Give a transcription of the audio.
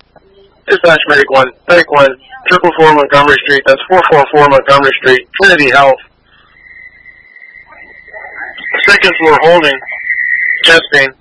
Dispatch Medic 1, Medic 1, 444 Montgomery Street, that's 444 Montgomery Street, Trinity Health. Second floor holding, chest pain.